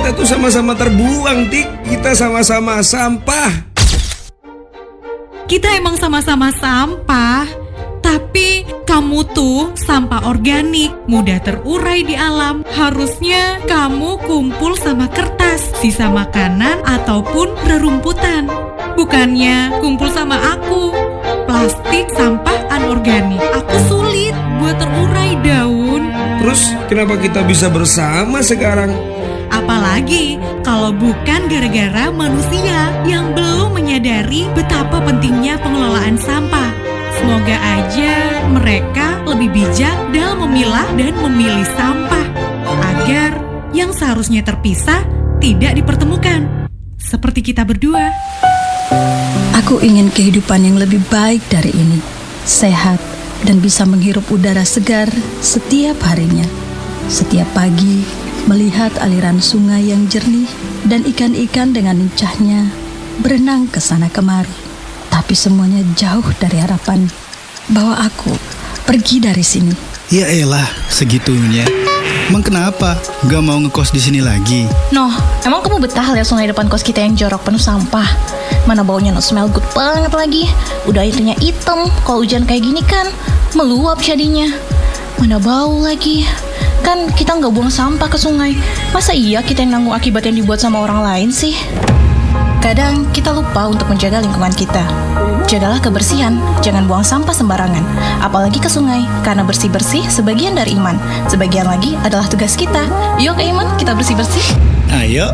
kita tuh sama-sama terbuang, Tik. Kita sama-sama sampah. Kita emang sama-sama sampah, tapi kamu tuh sampah organik, mudah terurai di alam. Harusnya kamu kumpul sama kertas, sisa makanan, ataupun rerumputan. Bukannya kumpul sama aku, plastik, sampah anorganik. Aku sulit buat terurai, Daun. Terus kenapa kita bisa bersama sekarang? Apalagi kalau bukan gara-gara manusia yang belum menyadari betapa pentingnya pengelolaan sampah. Semoga aja mereka lebih bijak dalam memilah dan memilih sampah agar yang seharusnya terpisah tidak dipertemukan. Seperti kita berdua. Aku ingin kehidupan yang lebih baik dari ini, sehat dan bisa menghirup udara segar setiap harinya. Setiap pagi, melihat aliran sungai yang jernih dan ikan-ikan dengan lincahnya berenang ke sana kemari. Tapi semuanya jauh dari harapan bahwa aku pergi dari sini. Ya elah, segitunya. Emang kenapa? Gak mau ngekos di sini lagi? Noh, emang kamu betah lihat sungai depan kos kita yang jorok penuh sampah? Mana baunya no smell good banget lagi. Udah airnya hitam, kalau hujan kayak gini kan meluap jadinya. Mana bau lagi. Kan kita nggak buang sampah ke sungai. Masa iya kita yang nanggung akibat yang dibuat sama orang lain sih? Kadang kita lupa untuk menjaga lingkungan kita. Jagalah kebersihan, jangan buang sampah sembarangan. Apalagi ke sungai, karena bersih-bersih sebagian dari iman. Sebagian lagi adalah tugas kita. Yuk ke Iman, kita bersih-bersih. Ayo.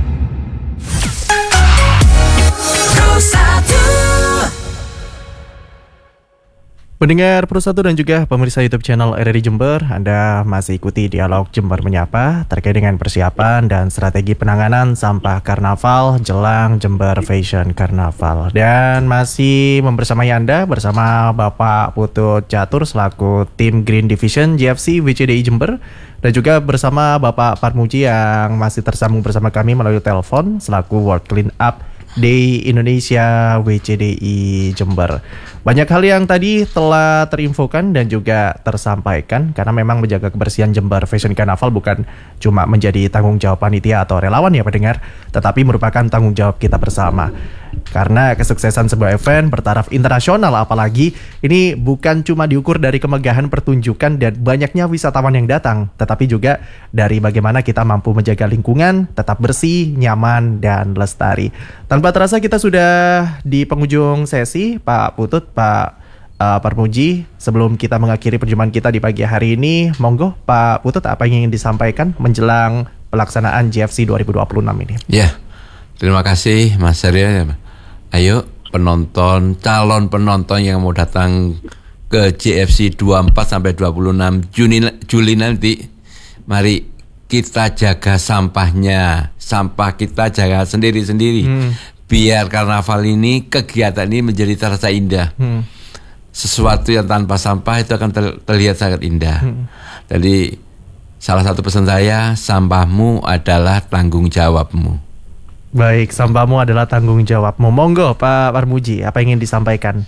Pendengar Pro 1 dan juga pemirsa YouTube channel RRI Jember, Anda masih ikuti dialog Jember Menyapa terkait dengan persiapan dan strategi penanganan sampah karnaval jelang Jember Fashion Karnaval. Dan masih membersamai Anda bersama Bapak Putut Catur selaku tim Green Division GFC WCDI Jember, dan juga bersama Bapak Parmuji yang masih tersambung bersama kami melalui telepon selaku World Clean Up Day Indonesia WCDI Jember. Banyak hal yang tadi telah terinfokan dan juga tersampaikan, karena memang menjaga kebersihan Jember Fashion Carnaval bukan cuma menjadi tanggung jawab panitia atau relawan ya pendengar, tetapi merupakan tanggung jawab kita bersama. Karena kesuksesan sebuah event bertaraf internasional, apalagi ini bukan cuma diukur dari kemegahan pertunjukan dan banyaknya wisatawan yang datang, tetapi juga dari bagaimana kita mampu menjaga lingkungan tetap bersih, nyaman, dan lestari. Tanpa terasa kita sudah di penghujung sesi, Pak Putut, Pak Parmuji. Sebelum kita mengakhiri perjumpaan kita di pagi hari ini, monggo Pak Putut, apa yang ingin disampaikan menjelang pelaksanaan GFC 2026 ini? Ya, terima kasih Mas Arya. Ayo penonton, calon penonton yang mau datang ke GFC 24 sampai 26 Juli nanti, mari kita jaga sampahnya. Sampah kita jaga sendiri-sendiri. Biar karnaval ini, kegiatan ini menjadi terasa indah. Sesuatu yang tanpa sampah itu akan terlihat sangat indah. Jadi salah satu pesan saya, sampahmu adalah tanggung jawabmu. Baik, sampahmu adalah tanggung jawabmu. Monggo Pak Parmuji, apa yang ingin disampaikan?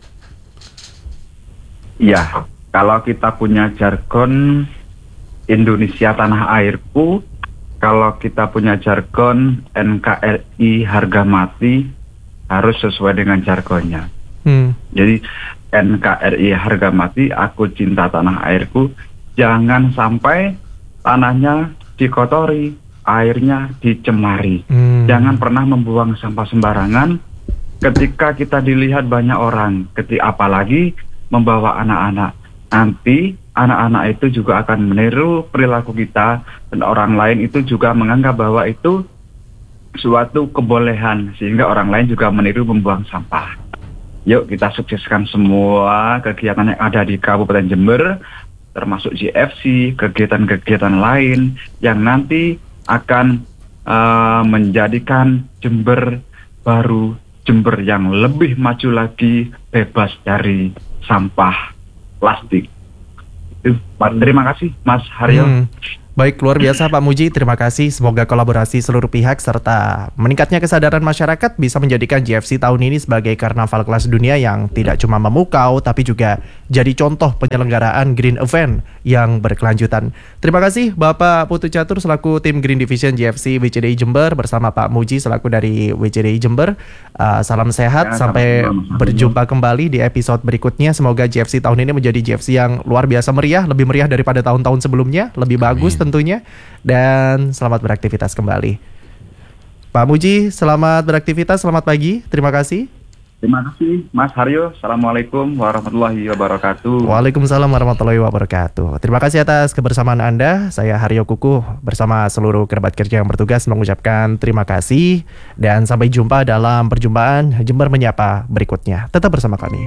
Ya, kalau kita punya jargon Indonesia tanah airku, kalau kita punya jargon NKRI harga mati, harus sesuai dengan jargonnya. Jadi NKRI harga mati, aku cinta tanah airku. Jangan sampai tanahnya dikotori, airnya dicemari. Jangan pernah membuang sampah sembarangan ketika kita dilihat banyak orang, apalagi membawa anak-anak. Nanti anak-anak itu juga akan meniru perilaku kita, dan orang lain itu juga menganggap bahwa itu suatu kebolehan, sehingga orang lain juga meniru membuang sampah. Yuk kita sukseskan semua kegiatan yang ada di Kabupaten Jember, termasuk GFC, kegiatan-kegiatan lain yang nanti akan menjadikan Jember baru, Jember yang lebih maju lagi, bebas dari sampah plastik. Terima kasih Mas Haryo. Baik, luar biasa Pak Muji, terima kasih. Semoga kolaborasi seluruh pihak serta meningkatnya kesadaran masyarakat bisa menjadikan GFC tahun ini sebagai karnaval kelas dunia yang tidak cuma memukau, tapi juga jadi contoh penyelenggaraan green event yang berkelanjutan. Terima kasih Bapak Putu Catur selaku tim Green Division GFC WCDI Jember bersama Pak Muji selaku dari WCDI Jember. Salam sehat, sampai berjumpa kembali di episode berikutnya. Semoga GFC tahun ini menjadi GFC yang luar biasa meriah, lebih meriah daripada tahun-tahun sebelumnya, lebih bagus tentunya, dan selamat beraktivitas kembali. Pak Muji, selamat beraktivitas, selamat pagi, terima kasih. Terima kasih Mas Haryo. Assalamualaikum warahmatullahi wabarakatuh. Waalaikumsalam warahmatullahi wabarakatuh. Terima kasih atas kebersamaan Anda. Saya Haryo Kukuh bersama seluruh kerabat kerja yang bertugas mengucapkan terima kasih, dan sampai jumpa dalam perjumpaan Jember Menyapa berikutnya. Tetap bersama kami.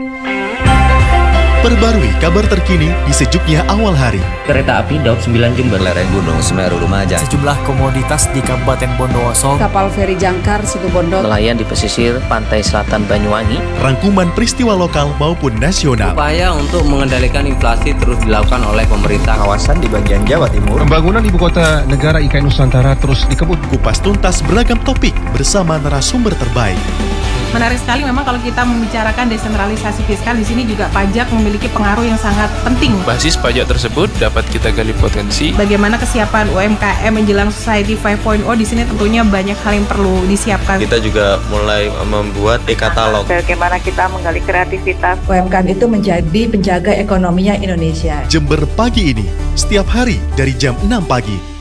Perbarui kabar terkini di sejuknya awal hari. Kereta api Daup 9 Jember, lereng Gunung Semeru Lumajang, sejumlah komoditas di Kabupaten Bondowoso, kapal feri jangkar Situbondo, nelayan di pesisir pantai selatan Banyuwangi. Rangkuman peristiwa lokal maupun nasional. Upaya untuk mengendalikan inflasi terus dilakukan oleh pemerintah kawasan di bagian Jawa Timur. Pembangunan ibu kota negara IKN Nusantara terus dikebut. Kupas tuntas beragam topik bersama narasumber terbaik. Menarik sekali memang kalau kita membicarakan desentralisasi fiskal, di sini juga pajak memiliki pengaruh yang sangat penting. Basis pajak tersebut dapat kita gali potensi. Bagaimana kesiapan UMKM menjelang Society 5.0, di sini tentunya banyak hal yang perlu disiapkan. Kita juga mulai membuat e-katalog. Bagaimana kita menggali kreativitas. UMKM itu menjadi penjaga ekonominya Indonesia. Jember Pagi ini, setiap hari dari jam 6 pagi.